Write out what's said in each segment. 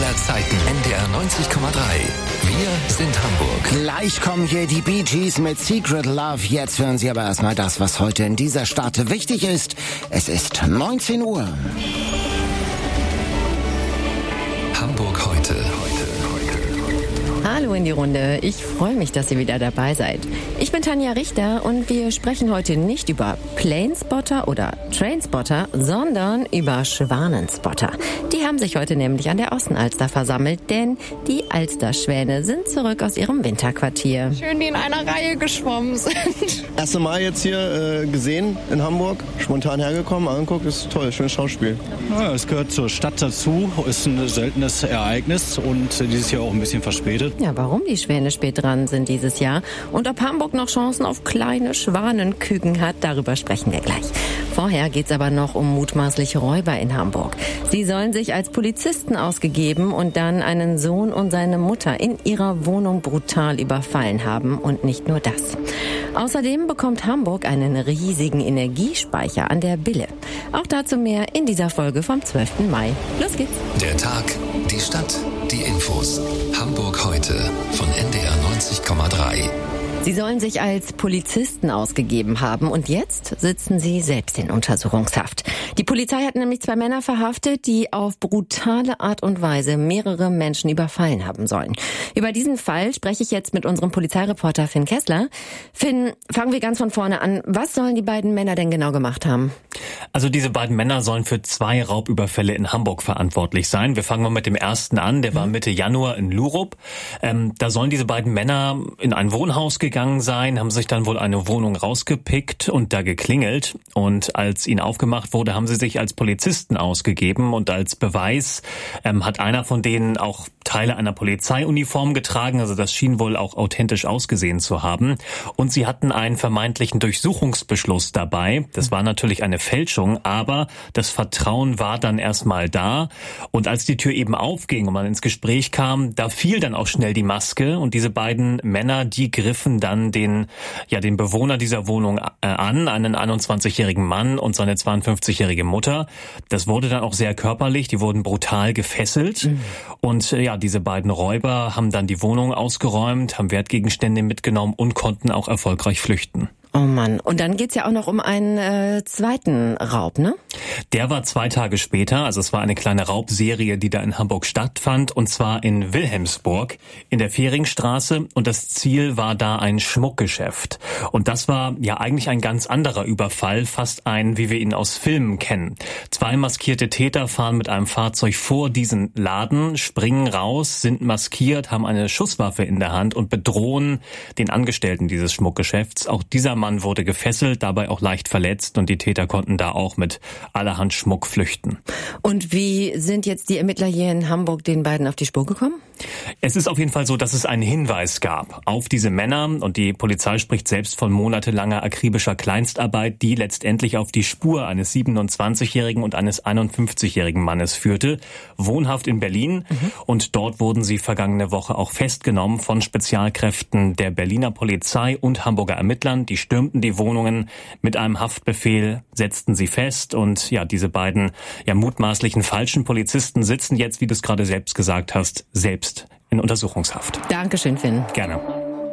aller Zeiten. NDR 90,3. Wir sind Hamburg. Gleich kommen hier die Bee Gees mit Secret Love. Jetzt hören Sie aber erstmal das, was heute in dieser Stadt wichtig ist. Es ist 19 Uhr. Hamburg heute. Hallo in die Runde. Ich freue mich, dass ihr wieder dabei seid. Ich bin Tanja Richter und wir sprechen heute nicht über Planespotter oder Trainspotter, sondern über Schwanenspotter. Die haben sich heute nämlich an der Außenalster versammelt, denn die Alsterschwäne sind zurück aus ihrem Winterquartier. Schön, die in einer Reihe geschwommen sind. Erste Mal jetzt hier gesehen in Hamburg, spontan hergekommen, angeguckt, ist toll, schönes Schauspiel. Ja, es gehört zur Stadt dazu, ist ein seltenes Ereignis und dieses Jahr auch ein bisschen verspätet. Ja, warum die Schwäne spät dran sind dieses Jahr und ob Hamburg noch Chancen auf kleine Schwanenküken hat, darüber sprechen wir gleich. Vorher geht's aber noch um mutmaßliche Räuber in Hamburg. Sie sollen sich als Polizisten ausgegeben und dann einen Sohn und seine Mutter in ihrer Wohnung brutal überfallen haben. Und nicht nur das. Außerdem bekommt Hamburg einen riesigen Energiespeicher an der Bille. Auch dazu mehr in dieser Folge vom 12. Mai. Los geht's. Der Tag, die Stadt, die Infos. Hamburg heute von NDR 90,3. Sie sollen sich als Polizisten ausgegeben haben und jetzt sitzen sie selbst in Untersuchungshaft. Die Polizei hat nämlich 2 Männer verhaftet, die auf brutale Art und Weise mehrere Menschen überfallen haben sollen. Über diesen Fall spreche ich jetzt mit unserem Polizeireporter Finn Kessler. Finn, fangen wir ganz von vorne an. Was sollen die beiden Männer denn genau gemacht haben? Also diese beiden Männer sollen für 2 Raubüberfälle in Hamburg verantwortlich sein. Wir fangen mal mit dem ersten an, der war Mitte Januar in Lurup. Da sollen diese beiden Männer in ein Wohnhaus gegangen sein, haben sich dann wohl eine Wohnung rausgepickt und da geklingelt. Und als ihnen aufgemacht wurde, haben sie sich als Polizisten ausgegeben und als Beweis hat einer von denen auch Teile einer Polizeiuniform getragen. Also das schien wohl auch authentisch ausgesehen zu haben. Und sie hatten einen vermeintlichen Durchsuchungsbeschluss dabei. Das war natürlich eine Fälschung, aber das Vertrauen war dann erstmal da. Und als die Tür eben aufging und man ins Gespräch kam, da fiel dann auch schnell die Maske und diese beiden Männer, die griffen dann den Bewohner dieser Wohnung an, einen 21-jährigen Mann und seine 52-jährige Mutter. Das wurde dann auch sehr körperlich, die wurden brutal gefesselt. Und diese beiden Räuber haben dann die Wohnung ausgeräumt, haben Wertgegenstände mitgenommen und konnten auch erfolgreich flüchten. Oh Mann, und dann geht's ja auch noch um einen zweiten Raub, ne? Der war 2 Tage später, also es war eine kleine Raubserie, die da in Hamburg stattfand, und zwar in Wilhelmsburg in der Fähringstraße, und das Ziel war da ein Schmuckgeschäft. Und das war ja eigentlich ein ganz anderer Überfall, fast ein, wie wir ihn aus Filmen kennen. 2 maskierte Täter fahren mit einem Fahrzeug vor diesen Laden, springen raus, sind maskiert, haben eine Schusswaffe in der Hand und bedrohen den Angestellten dieses Schmuckgeschäfts. Auch dieser Mann wurde gefesselt, dabei auch leicht verletzt, und die Täter konnten da auch mit allerhand Schmuck flüchten. Und wie sind jetzt die Ermittler hier in Hamburg den beiden auf die Spur gekommen? Es ist auf jeden Fall so, dass es einen Hinweis gab auf diese Männer, und die Polizei spricht selbst von monatelanger akribischer Kleinstarbeit, die letztendlich auf die Spur eines 27-jährigen und eines 51-jährigen Mannes führte, wohnhaft in Berlin, und dort wurden sie vergangene Woche auch festgenommen von Spezialkräften der Berliner Polizei und Hamburger Ermittlern. Die stürmten die Wohnungen mit einem Haftbefehl, setzten sie fest, und diese beiden mutmaßlichen falschen Polizisten sitzen jetzt, wie du es gerade selbst gesagt hast, selbst in Untersuchungshaft. Dankeschön, Finn. Gerne.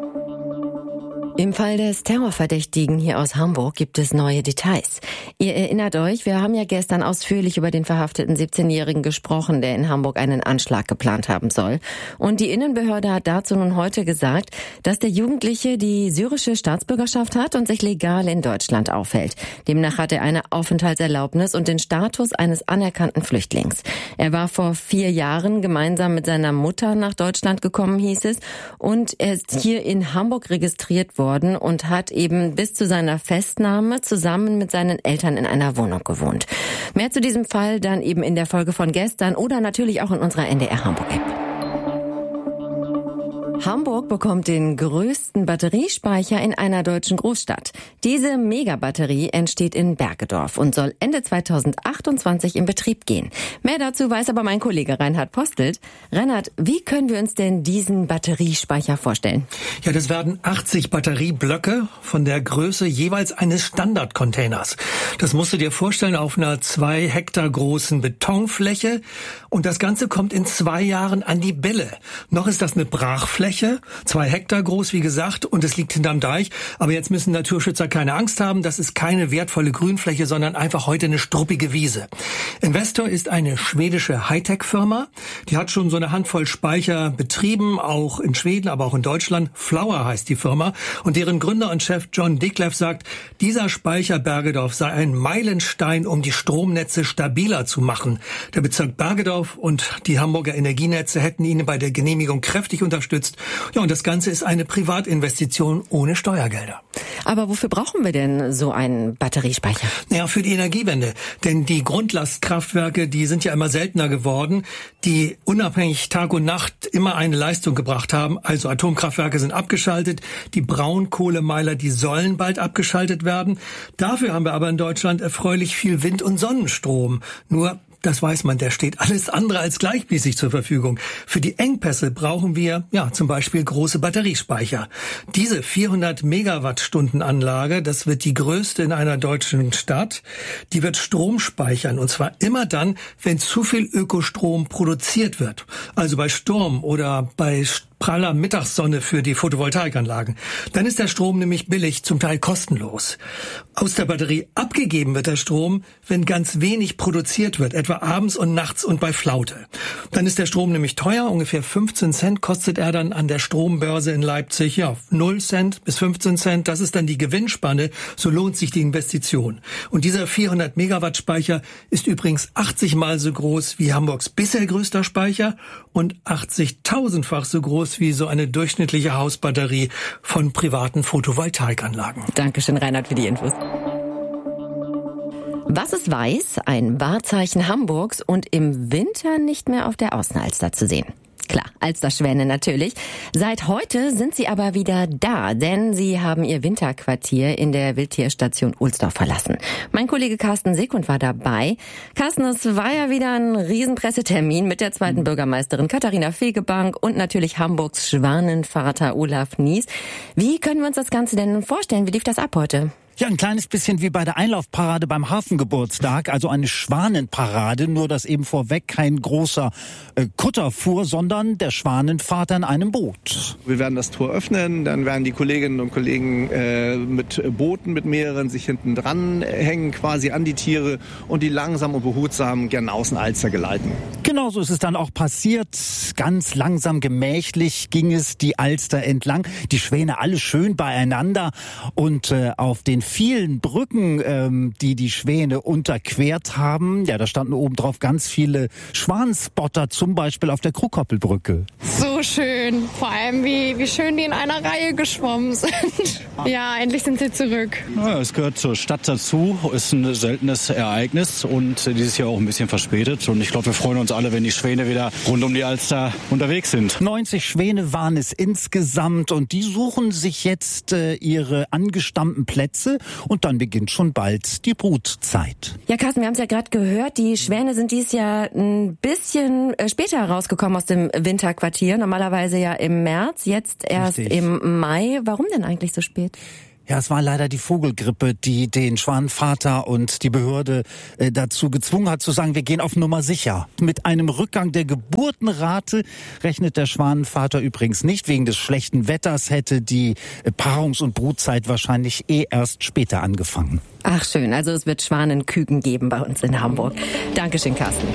Im Fall des Terrorverdächtigen hier aus Hamburg gibt es neue Details. Ihr erinnert euch, wir haben ja gestern ausführlich über den verhafteten 17-Jährigen gesprochen, der in Hamburg einen Anschlag geplant haben soll. Und die Innenbehörde hat dazu nun heute gesagt, dass der Jugendliche die syrische Staatsbürgerschaft hat und sich legal in Deutschland aufhält. Demnach hat er eine Aufenthaltserlaubnis und den Status eines anerkannten Flüchtlings. Er war vor 4 Jahren gemeinsam mit seiner Mutter nach Deutschland gekommen, hieß es. Und er ist hier in Hamburg registriert worden und hat eben bis zu seiner Festnahme zusammen mit seinen Eltern in einer Wohnung gewohnt. Mehr zu diesem Fall dann eben in der Folge von gestern oder natürlich auch in unserer NDR Hamburg App. Hamburg bekommt den größten Batteriespeicher in einer deutschen Großstadt. Diese Megabatterie entsteht in Bergedorf und soll Ende 2028 in Betrieb gehen. Mehr dazu weiß aber mein Kollege Reinhard Postelt. Reinhard, wie können wir uns denn diesen Batteriespeicher vorstellen? Ja, das werden 80 Batterieblöcke von der Größe jeweils eines Standardcontainers. Das musst du dir vorstellen auf einer 2 Hektar großen Betonfläche. Und das Ganze kommt in 2 Jahren an die Bälle. Noch ist das eine Brachfläche, 2 Hektar groß, wie gesagt, und es liegt hinterm Deich. Aber jetzt müssen Naturschützer keine Angst haben. Das ist keine wertvolle Grünfläche, sondern einfach heute eine struppige Wiese. Investor ist eine schwedische Hightech-Firma. Die hat schon so eine Handvoll Speicher betrieben, auch in Schweden, aber auch in Deutschland. Flower heißt die Firma. Und deren Gründer und Chef John Dickleff sagt, dieser Speicher Bergedorf sei ein Meilenstein, um die Stromnetze stabiler zu machen. Der Bezirk Bergedorf und die Hamburger Energienetze hätten ihn bei der Genehmigung kräftig unterstützt. Ja, und das Ganze ist eine Privatinvestition ohne Steuergelder. Aber wofür brauchen wir denn so einen Batteriespeicher? Naja, für die Energiewende. Denn die Grundlastkraftwerke, die sind ja immer seltener geworden, die unabhängig Tag und Nacht immer eine Leistung gebracht haben. Also Atomkraftwerke sind abgeschaltet, die Braunkohlemeiler, die sollen bald abgeschaltet werden. Dafür haben wir aber in Deutschland erfreulich viel Wind- und Sonnenstrom. Nur das weiß man, der steht alles andere als gleichmäßig zur Verfügung. Für die Engpässe brauchen wir zum Beispiel große Batteriespeicher. Diese 400 Megawattstunden Anlage, das wird die größte in einer deutschen Stadt, die wird Strom speichern. Und zwar immer dann, wenn zu viel Ökostrom produziert wird. Also bei Sturm oder bei praller Mittagssonne für die Photovoltaikanlagen. Dann ist der Strom nämlich billig, zum Teil kostenlos. Aus der Batterie abgegeben wird der Strom, wenn ganz wenig produziert wird, etwa abends und nachts und bei Flaute. Dann ist der Strom nämlich teuer, ungefähr 15 Cent kostet er dann an der Strombörse in Leipzig. 0 Cent bis 15 Cent, das ist dann die Gewinnspanne, so lohnt sich die Investition. Und dieser 400 Megawatt Speicher ist übrigens 80 Mal so groß wie Hamburgs bisher größter Speicher und 80.000-fach so groß wie so eine durchschnittliche Hausbatterie von privaten Photovoltaikanlagen. Dankeschön, Reinhard, für die Infos. Was ist weiß? Ein Wahrzeichen Hamburgs und im Winter nicht mehr auf der Außenalster zu sehen. Klar, Alsterschwäne natürlich. Seit heute sind sie aber wieder da, denn sie haben ihr Winterquartier in der Wildtierstation Ohlsdorf verlassen. Mein Kollege Carsten Sekund war dabei. Carsten, es war ja wieder ein Riesenpressetermin mit der zweiten Bürgermeisterin Katharina Fegebank und natürlich Hamburgs Schwanenvater Olaf Nies. Wie können wir uns das Ganze denn vorstellen? Wie lief das ab heute? Ja, ein kleines bisschen wie bei der Einlaufparade beim Hafengeburtstag, also eine Schwanenparade, nur dass eben vorweg kein großer Kutter fuhr, sondern der Schwanenvater in einem Boot. Wir werden das Tor öffnen, dann werden die Kolleginnen und Kollegen mit Booten, mit mehreren sich hinten dran hängen, quasi an die Tiere und die langsam und behutsam gen Außenalster geleiten. Genau so ist es dann auch passiert. Ganz langsam, gemächlich ging es die Alster entlang. Die Schwäne alle schön beieinander und auf den vielen Brücken, die Schwäne unterquert haben, ja, da standen oben drauf ganz viele Schwanspotter, zum Beispiel auf der Krukoppelbrücke. So schön. Vor allem, wie schön die in einer Reihe geschwommen sind. Ja, endlich sind sie zurück. Ja, es gehört zur Stadt dazu, ist ein seltenes Ereignis und dieses Jahr auch ein bisschen verspätet. Und ich glaube, wir freuen uns alle, wenn die Schwäne wieder rund um die Alster unterwegs sind. 90 Schwäne waren es insgesamt und die suchen sich jetzt ihre angestammten Plätze. Und dann beginnt schon bald die Brutzeit. Ja, Carsten, wir haben es ja gerade gehört, die Schwäne sind dieses Jahr ein bisschen später rausgekommen aus dem Winterquartier. Normalerweise ja im März, jetzt erst Richtig. Im Mai. Warum denn eigentlich so spät? Ja, es war leider die Vogelgrippe, die den Schwanenvater und die Behörde dazu gezwungen hat zu sagen, wir gehen auf Nummer sicher. Mit einem Rückgang der Geburtenrate rechnet der Schwanenvater übrigens nicht. Wegen des schlechten Wetters hätte die Paarungs- und Brutzeit wahrscheinlich erst später angefangen. Ach schön, also es wird Schwanenküken geben bei uns in Hamburg. Dankeschön, Carsten.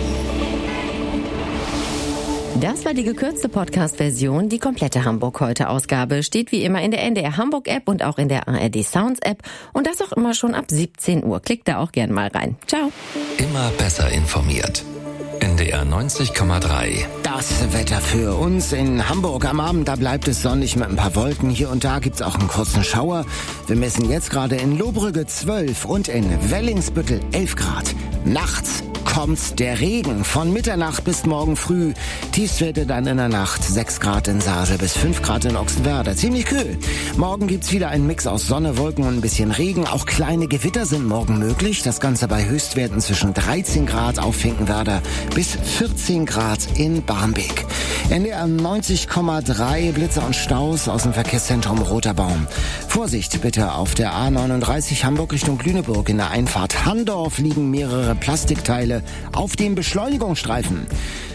Das war die gekürzte Podcast-Version. Die komplette Hamburg-Heute-Ausgabe steht wie immer in der NDR Hamburg-App und auch in der ARD Sounds-App. Und das auch immer schon ab 17 Uhr. Klickt da auch gern mal rein. Ciao. Immer besser informiert. NDR 90,3. Das Wetter für uns in Hamburg am Abend, da bleibt es sonnig mit ein paar Wolken. Hier und da gibt's auch einen kurzen Schauer. Wir messen jetzt gerade in Lohbrügge 12 und in Wellingsbüttel 11 Grad. Nachts kommt der Regen. Von Mitternacht bis morgen früh. Tiefstwerte dann in der Nacht 6 Grad in Sasel bis 5 Grad in Ochsenwerder. Ziemlich kühl. Morgen gibt's wieder einen Mix aus Sonne, Wolken und ein bisschen Regen. Auch kleine Gewitter sind morgen möglich. Das Ganze bei Höchstwerten zwischen 13 Grad auf Finkenwerder bis 14 Grad in Barmbek. NDR 90,3 Blitze und Staus aus dem Verkehrszentrum Roter Baum. Vorsicht bitte auf der A39 Hamburg Richtung Lüneburg. In der Einfahrt Handorf liegen mehrere Plastikteile auf dem Beschleunigungsstreifen.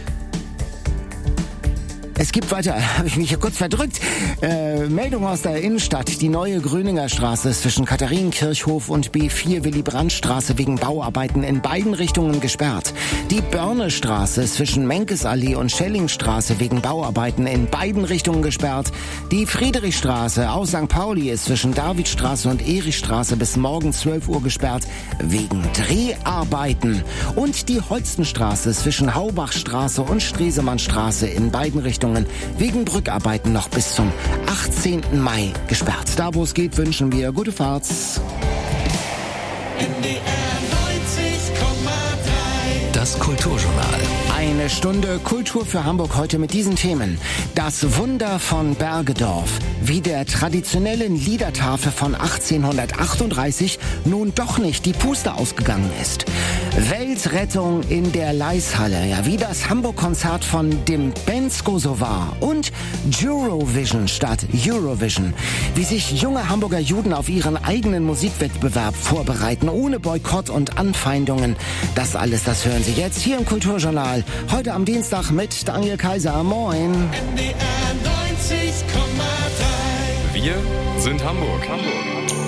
Es gibt weiter, habe ich mich hier kurz verdrückt, Meldung aus der Innenstadt. Die neue Gröninger Straße ist zwischen Katharinenkirchhof und B4 Willy-Brandt-Straße wegen Bauarbeiten in beiden Richtungen gesperrt. Die Börne-Straße ist zwischen Menkesallee und Schellingstraße wegen Bauarbeiten in beiden Richtungen gesperrt. Die Friedrichstraße aus St. Pauli ist zwischen Davidstraße und Erichstraße bis morgen 12 Uhr gesperrt wegen Dreharbeiten. Und die Holstenstraße ist zwischen Haubachstraße und Stresemannstraße in beiden Richtungen wegen Brückarbeiten noch bis zum 18. Mai gesperrt. Da, wo es geht, wünschen wir gute Fahrt. Das Kulturjournal. Eine Stunde Kultur für Hamburg heute mit diesen Themen. Das Wunder von Bergedorf. Wie der traditionellen Liedertafel von 1838 nun doch nicht die Puste ausgegangen ist. Weltrettung in der Leishalle. Ja, wie das Hamburg-Konzert von dem Bensko so war. Und Eurovision statt Eurovision. Wie sich junge Hamburger Juden auf ihren eigenen Musikwettbewerb vorbereiten, ohne Boykott und Anfeindungen. Das alles, das hören Sie jetzt hier im Kulturjournal. Heute am Dienstag mit Daniel Kaiser. Moin. NDR 90,3. Wir sind Hamburg.